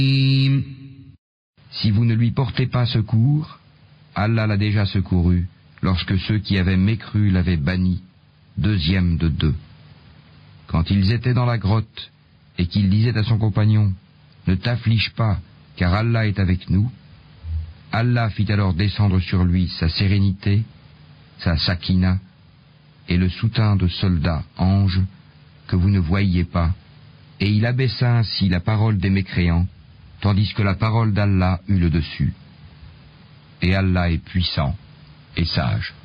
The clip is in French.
Si vous ne lui portez pas secours, Allah l'a déjà secouru lorsque ceux qui avaient mécru l'avaient banni, deuxième de deux. Quand ils étaient dans la grotte et qu'il disait à son compagnon « Ne t'afflige pas, car Allah est avec nous », Allah fit alors descendre sur lui sa sérénité, sa sakina et le soutien de soldats, anges, que vous ne voyiez pas, et il abaissa ainsi la parole des mécréants, tandis que la parole d'Allah eut le dessus. Et Allah est puissant et sage.